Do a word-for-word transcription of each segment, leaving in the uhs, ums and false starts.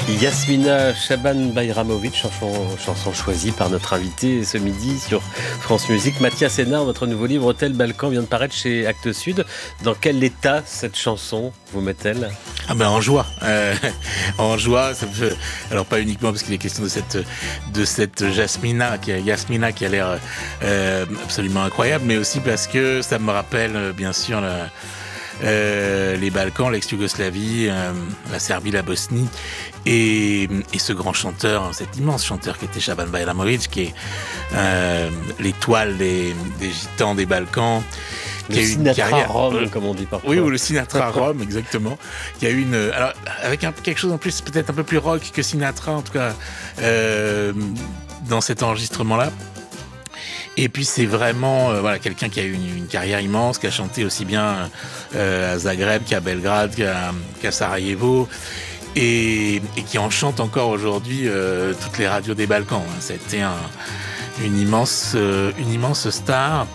Yasmina Chaban Bayramovic, chanson, chanson choisie par notre invité ce midi sur France Musique. Mathias Hénard, votre nouveau livre Hôtel Balkan vient de paraître chez Actes Sud. Dans quel état cette chanson vous met-elle ? Ah ben en joie, euh, en joie. Ça me fait... Alors pas uniquement parce qu'il est question de cette de cette Jasmina qui a Yasmina qui a l'air euh, absolument incroyable, mais aussi parce que ça me rappelle bien sûr la, euh, les Balkans, l'ex-Yougoslavie, euh, la Serbie, la Bosnie. Et, et ce grand chanteur, cet immense chanteur qui était Chaban Bayramovic, qui est euh, l'étoile des, des gitans des Balkans. Le Sinatra Rome, euh, comme on dit parfois. Oui, ou le Sinatra Rome, exactement. Qui a eu une, alors avec un, quelque chose en plus peut-être un peu plus rock que Sinatra, en tout cas euh, dans cet enregistrement-là. Et puis c'est vraiment euh, voilà quelqu'un qui a eu une, une carrière immense, qui a chanté aussi bien euh, à Zagreb qu'à Belgrade, qu'à, qu'à Sarajevo. Et, et qui en chante encore aujourd'hui euh, toutes les radios des Balkans. C'était un, une, immense, euh, une immense star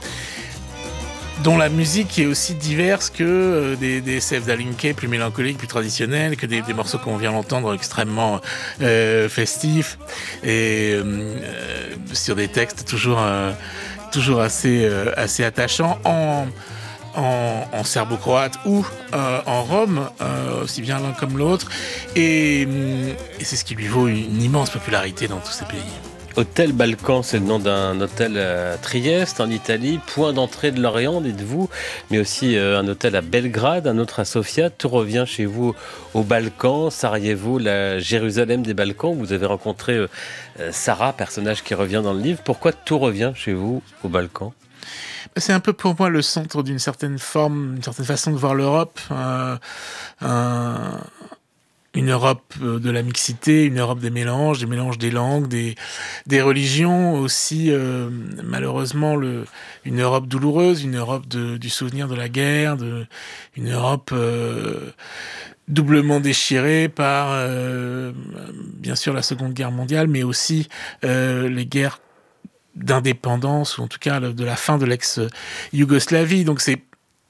dont la musique est aussi diverse que euh, des, des Sevdalinke plus mélancoliques, plus traditionnels, que des, des morceaux qu'on vient d'entendre extrêmement euh, festifs et euh, sur des textes toujours, euh, toujours assez, euh, assez attachants en... en, en serbo-croate ou euh, en rome, euh, aussi bien l'un comme l'autre, et, et c'est ce qui lui vaut une immense popularité dans tous ces pays. Hôtel Balkan, c'est le nom d'un hôtel à Trieste, en Italie, point d'entrée de l'Orient, dites-vous, mais aussi euh, un hôtel à Belgrade, un autre à Sofia. Tout revient chez vous aux Balkans, Sarajevo, la Jérusalem des Balkans. Vous avez rencontré euh, Sarah, personnage qui revient dans le livre. Pourquoi tout revient chez vous aux Balkans ? C'est un peu pour moi le centre d'une certaine forme, d'une certaine façon de voir l'Europe, euh, un, une Europe de la mixité, une Europe des mélanges, des mélanges des langues, des, des religions, aussi euh, malheureusement le, une Europe douloureuse, une Europe de, du souvenir de la guerre, de, une Europe euh, doublement déchirée par euh, bien sûr la Seconde Guerre mondiale, mais aussi euh, les guerres d'indépendance, ou en tout cas de la fin de l'ex-Yougoslavie. Donc c'est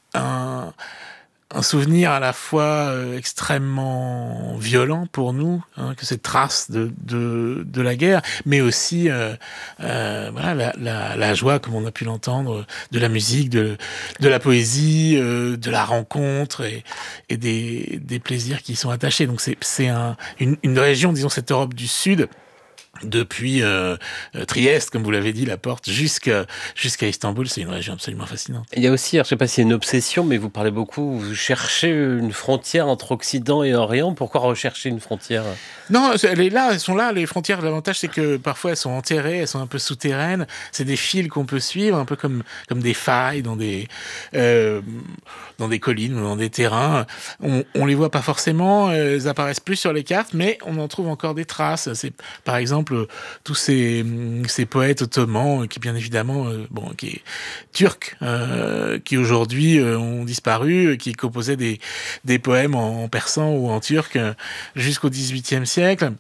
un, un souvenir à la fois euh, extrêmement violent pour nous, hein, que cette trace de, de, de la guerre, mais aussi euh, euh, voilà, la, la, la joie, comme on a pu l'entendre, de la musique, de, de la poésie, euh, de la rencontre et, et des, des plaisirs qui y sont attachés. Donc c'est, c'est un, une, une région, disons cette Europe du Sud, depuis euh, Trieste, comme vous l'avez dit, la porte, jusqu'à, jusqu'à Istanbul, c'est une région absolument fascinante. Il y a aussi, alors, je ne sais pas s'il y a une obsession, mais vous parlez beaucoup, vous cherchez une frontière entre Occident et Orient. Pourquoi rechercher une frontière ? Non, elle est là, elles sont là, les frontières. L'avantage, c'est que parfois, elles sont enterrées, elles sont un peu souterraines. C'est des fils qu'on peut suivre, un peu comme, comme des failles dans des, euh, dans des collines ou dans des terrains. On, on les voit pas forcément, elles apparaissent plus sur les cartes, mais on en trouve encore des traces. C'est, par exemple, tous ces, ces poètes ottomans qui, bien évidemment, euh, bon, qui turcs, euh, qui aujourd'hui euh, ont disparu, qui composaient des, des poèmes en, en persan ou en turc euh, jusqu'au dix-huitième siècle.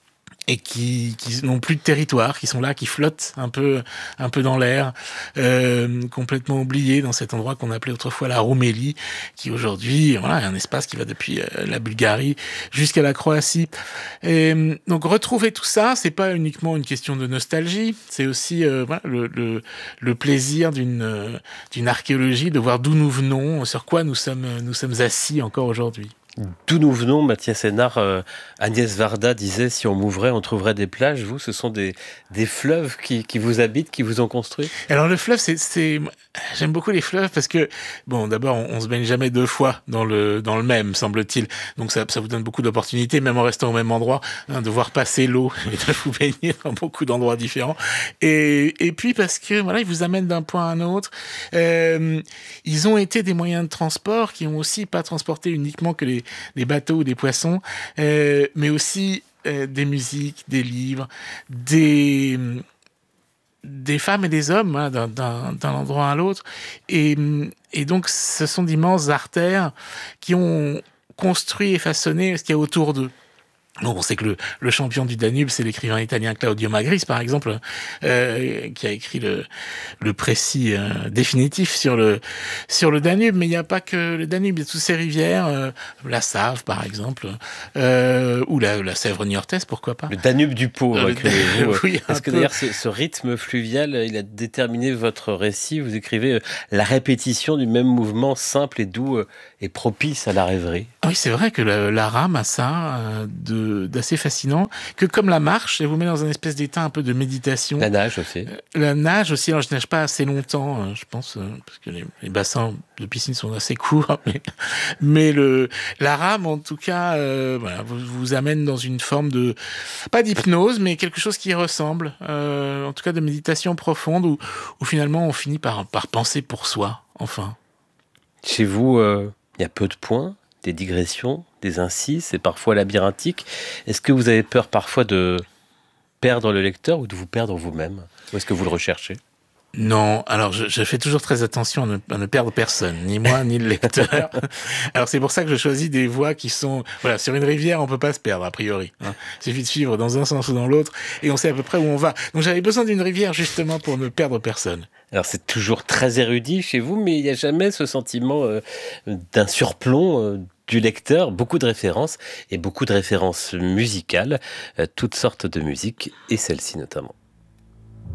Et qui, qui n'ont plus de territoire, qui sont là, qui flottent un peu, un peu dans l'air, euh, complètement oubliés dans cet endroit qu'on appelait autrefois la Roumélie, qui aujourd'hui, voilà, est un espace qui va depuis euh, la Bulgarie jusqu'à la Croatie. Et, donc retrouver tout ça, c'est pas uniquement une question de nostalgie, c'est aussi euh, voilà, le, le, le plaisir d'une, euh, d'une archéologie, de voir d'où nous venons, sur quoi nous sommes, nous sommes assis encore aujourd'hui. D'où nous venons, Mathias Hénard, euh, Agnès Varda disait, si on m'ouvrait, on trouverait des plages. Vous, ce sont des, des fleuves qui, qui vous habitent, qui vous ont construit ? Alors le fleuve, c'est, c'est... J'aime beaucoup les fleuves parce que, bon, d'abord, on, on se baigne jamais deux fois dans le, dans le même, semble-t-il. Donc ça, ça vous donne beaucoup d'opportunités, même en restant au même endroit, hein, de voir passer l'eau et de vous baigner dans beaucoup d'endroits différents. Et, et puis parce que, voilà, ils vous amènent d'un point à un autre. Euh, ils ont été des moyens de transport qui ont aussi pas transporté uniquement que les, les bateaux ou des poissons, euh, mais aussi euh, des musiques, des livres, des... des femmes et des hommes, hein, d'un, d'un, d'un endroit à l'autre. Et, et donc, ce sont d'immenses artères qui ont construit et façonné ce qu'il y a autour d'eux. Donc on sait que le, le champion du Danube, c'est l'écrivain italien Claudio Magris, par exemple, euh, qui a écrit le, le précis euh, définitif sur le sur le Danube. Mais il n'y a pas que le Danube, il y a toutes ces rivières, euh, la Save, par exemple, euh, ou la, la Sèvre niortaise, pourquoi pas. Le Danube du Pô, Euh, écrivez-vous. oui, un Est-ce que peu. d'ailleurs ce, ce rythme fluvial, il a déterminé votre récit? Vous écrivez euh, la répétition du même mouvement simple et doux euh, et propice à la rêverie. Ah oui, c'est vrai que la, la rame a ça euh, de d'assez fascinant, que comme la marche, elle vous met dans un espèce d'état un peu de méditation. La nage aussi. Euh, La nage aussi, alors je nage pas assez longtemps, euh, je pense, euh, parce que les, les bassins de piscine sont assez courts, mais, mais le, la rame, en tout cas, euh, voilà, vous, vous amène dans une forme de, pas d'hypnose, mais quelque chose qui y ressemble, euh, en tout cas de méditation profonde, où, où finalement on finit par, par penser pour soi, enfin. Chez vous, euh, il y a peu de points, des digressions, des incises, c'est parfois labyrinthique. Est-ce que vous avez peur parfois de perdre le lecteur ou de vous perdre vous-même? Ou est-ce que vous le recherchez? Non, alors je, je fais toujours très attention à ne, à ne perdre personne, ni moi ni le lecteur. Alors c'est pour ça que je choisis des voies qui sont... Voilà, sur une rivière, on peut pas se perdre, a priori. Hein. Il suffit de suivre dans un sens ou dans l'autre, et on sait à peu près où on va. Donc j'avais besoin d'une rivière justement pour ne perdre personne. Alors c'est toujours très érudit chez vous, mais il n'y a jamais ce sentiment euh, d'un surplomb euh, du lecteur, beaucoup de références, et beaucoup de références musicales, euh, toutes sortes de musiques, et celle-ci notamment.